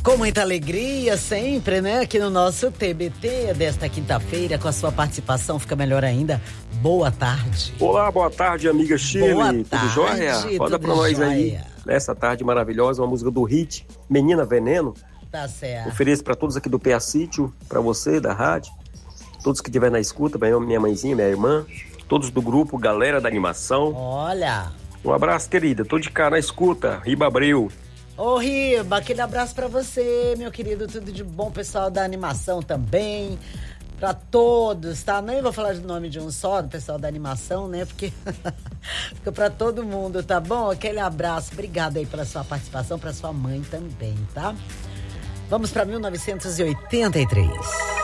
Com muita alegria sempre, né? Aqui no nosso TBT desta quinta-feira, com a sua participação fica melhor ainda. Boa tarde. Olá, boa tarde, amiga Shirley. Boa tudo tarde, jóia? Roda pra nós jóia. aí, nessa tarde maravilhosa, uma música do Hit, Menina Veneno. Tá certo. Ofereço pra todos aqui do PA Sítio, pra você, da rádio, todos que estiver na escuta, minha mãezinha, minha irmã, todos do grupo, galera da animação. Olha. Um abraço, querida. Tô de cá na escuta, Riba Abreu. Ô, Riba, aquele abraço pra você, meu querido. Tudo de bom, pessoal da animação também. Pra todos, tá? Nem vou falar do nome de um só, do pessoal da animação, né? Porque fica pra todo mundo, tá bom? Aquele abraço. Obrigada aí pela sua participação, pra sua mãe também, tá? Vamos pra 1983.